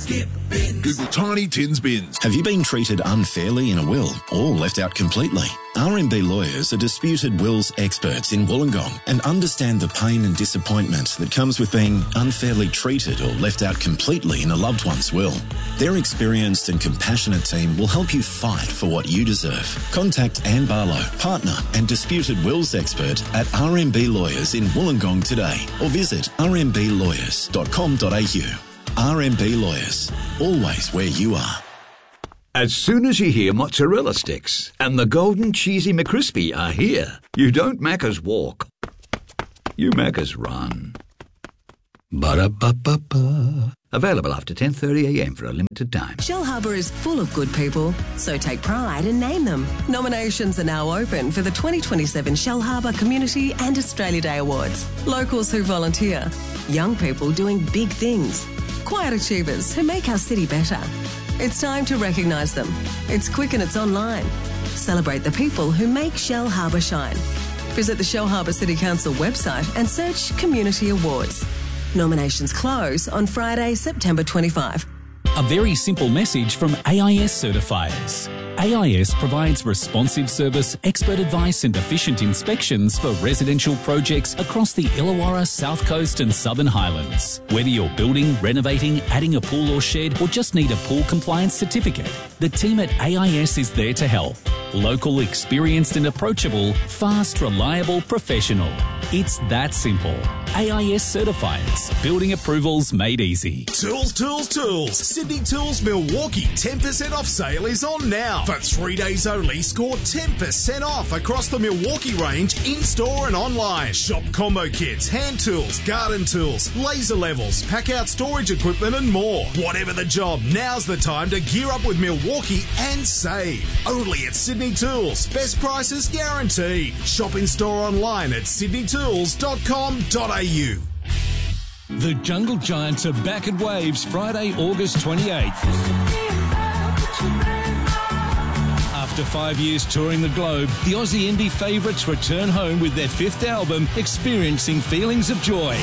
Skip Bins. Google Tiny Tins Bins. Have you been treated unfairly in a will or left out completely? RMB Lawyers are disputed wills experts in Wollongong and understand the pain and disappointment that comes with being unfairly treated or left out completely in a loved one's will. Their experienced and compassionate team will help you fight for what you deserve. Contact Anne Barlow, partner and disputed wills expert at RMB Lawyers in Wollongong today, or visit rmblawyers.com.au. RMB Lawyers, always where you are. As soon as you hear mozzarella sticks and the golden cheesy McCrispy are here, you don't Macca's walk, you Macca's run. Ba-da-ba-ba-ba. Available after 10:30am for a limited time. Shellharbour is full of good people, so take pride and name them. Nominations are now open for the 2027 Shellharbour Community and Australia Day Awards. Locals who volunteer, young people doing big things, quiet achievers who make our city better. It's time to recognise them. It's quick and it's online. Celebrate the people who make Shellharbour shine. Visit the Shellharbour City Council website and search Community Awards. Nominations close on Friday, September 25. A very simple message from AIS certifiers. AIS provides responsive service, expert advice and efficient inspections for residential projects across the Illawarra, South Coast and Southern Highlands. Whether you're building, renovating, adding a pool or shed, or just need a pool compliance certificate, the team at AIS is there to help. Local, experienced and approachable, fast, reliable, professional. It's that simple. AIS certifiers. Building approvals made easy. Tools. Sydney Tools Milwaukee 10% off sale is on now. For 3 days only, score 10% off across the Milwaukee range in-store and online. Shop combo kits, hand tools, garden tools, laser levels, pack-out storage equipment and more. Whatever the job, now's the time to gear up with Milwaukee and save. Only at Sydney Tools. Best prices guaranteed. Shop in-store online at sydneytools.com.au. The Jungle Giants are back at Waves Friday, August 28th. After 5 years touring the globe, the Aussie indie favourites return home with their 5th album, Experiencing Feelings of Joy.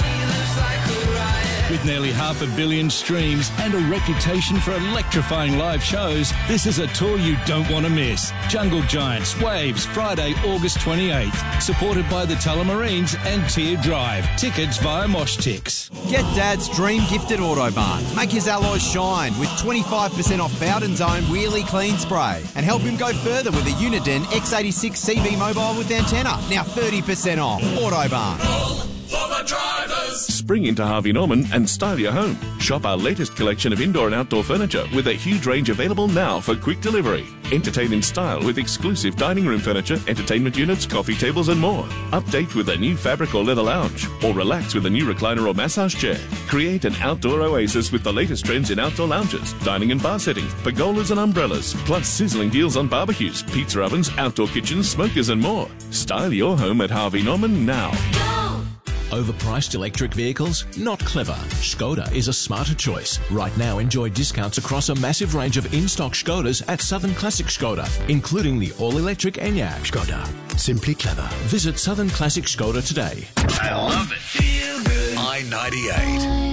With nearly 500 million streams and a reputation for electrifying live shows, this is a tour you don't want to miss. Jungle Giants, Waves, Friday, August 28th. Supported by the Tullamarines and Tier Drive. Tickets via MoshTix. Get Dad's dream gift at Autobarn. Make his alloys shine with 25% off Bowden's own Wheelie Clean Spray. And help him go further with a Uniden X86 CV mobile with antenna. Now 30% off. Autobarn. For the drivers. Spring into Harvey Norman and style your home. Shop our latest collection of indoor and outdoor furniture with a huge range available now for quick delivery. Entertain in style with exclusive dining room furniture, entertainment units, coffee tables and more. Update with a new fabric or leather lounge, or relax with a new recliner or massage chair. Create an outdoor oasis with the latest trends in outdoor lounges, dining and bar settings, pergolas and umbrellas, plus sizzling deals on barbecues, pizza ovens, outdoor kitchens, smokers and more. Style your home at Harvey Norman now. Overpriced electric vehicles? Not clever. Skoda is a smarter choice. Right now, enjoy discounts across a massive range of in-stock Skodas at Southern Classic Skoda, including the all-electric Enyaq. Skoda. Simply clever. Visit Southern Classic Skoda today. I love it. Feel good. I-98.